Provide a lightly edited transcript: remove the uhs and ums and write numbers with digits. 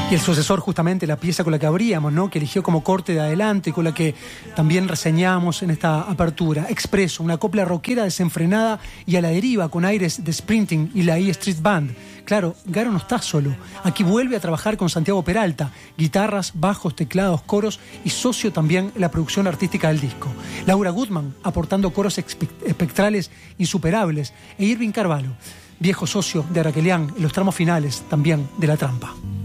Y el sucesor, justamente, la pieza con la que abríamos, ¿no? Que eligió como corte de adelante, con la que también reseñamos en esta apertura. Expreso, una copla rockera desenfrenada y a la deriva, con aires de Springsteen y la E Street Band. Claro, Garo no está solo. Aquí vuelve a trabajar con Santiago Peralta, guitarras, bajos, teclados, coros y socio también en la producción artística del disco. Laura Gutman aportando coros espectrales insuperables, e Irving Carvalho, viejo socio de Araquelián en los tramos finales también de La Trampa.